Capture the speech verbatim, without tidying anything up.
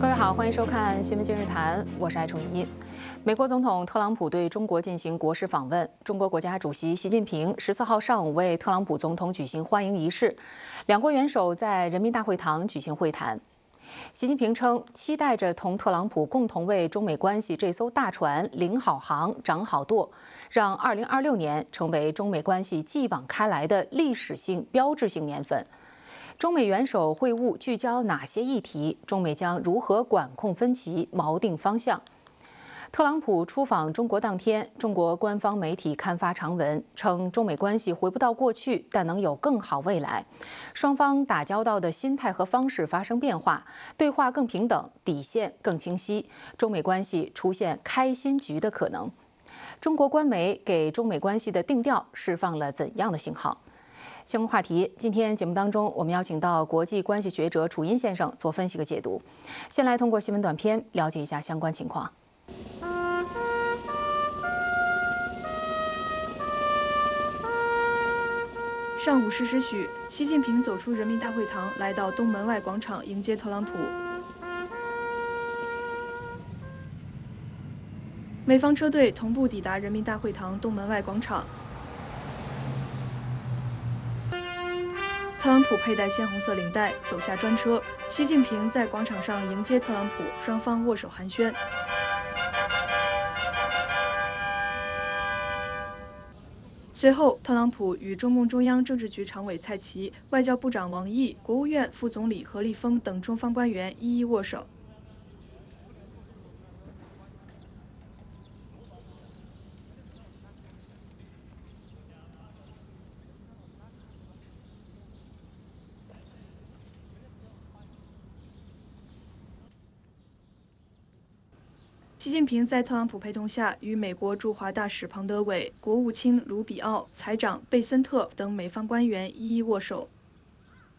各位好，欢迎收看《新闻今日谈》，我是艾崇一。美国总统特朗普对中国进行国事访问，中国国家主席习近平十四号上午为特朗普总统举行欢迎仪式，两国元首在人民大会堂举行会谈。习近平称，期待着同特朗普共同为中美关系这艘大船领好航、掌好舵，让二零二六年成为中美关系继往开来的历史性、标志性年份。中美元首会晤聚焦哪些议题？中美将如何管控分歧、锚定方向？特朗普出访中国当天，中国官方媒体刊发长文，称中美关系回不到过去，但能有更好未来。双方打交道的心态和方式发生变化，对话更平等，底线更清晰，中美关系出现开新局的可能。中国官媒给中美关系的定调释放了怎样的信号？相关话题，今天节目当中，我们邀请到国际关系学者楚音先生做分析和解读。先来通过新闻短片了解一下相关情况。 上午十时许，习近平走出人民大会堂，来到东门外广场迎接特朗普。美方车队同步抵达人民大会堂东门外广场。特朗普佩戴鲜红色领带走下专车，习近平在广场上迎接特朗普，双方握手寒暄。随后，特朗普与中共中央政治局常委蔡奇、外交部长王毅、国务院副总理何立峰等中方官员一一握手。习近平在特朗普陪同下，与美国驻华大使庞德伟、国务卿卢比奥、财长贝森特等美方官员一一握手。